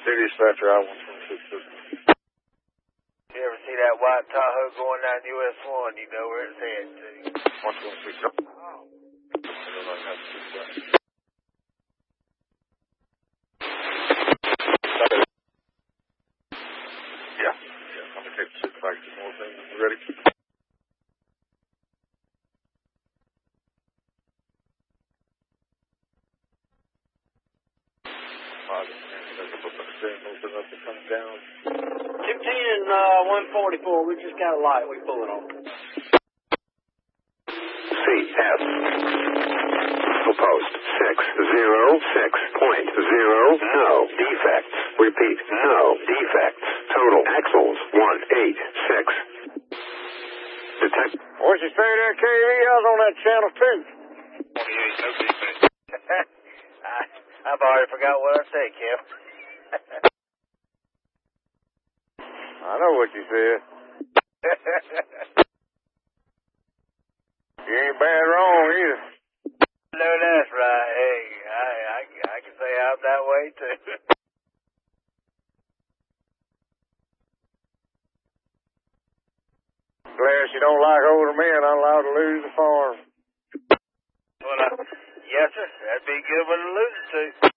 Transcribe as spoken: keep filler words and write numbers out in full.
Dispatcher, I one twenty-six. You ever see that white Tahoe going down U S one? You know where it's heading to. one twenty-six. Oh. Yeah. Yeah. I'm going to take the six back to more things. You ready? two ten, uh, one forty-four. We just got a light. We pull it on. C S. Post six zero six point zero. No defects. Repeat. No defects. Total axles one eight six. Detect. What'd you say there, K V? I was on that channel too. twenty-eight, no defense. I, I've already forgot what I said, Kim. I know what you said. You ain't bad wrong either. No, that's right. Hey, I, I, I can say I'm that way too. Glad you don't like older men allowed to lose the farm. Well, uh, yes, sir. That'd be a good one to lose it to.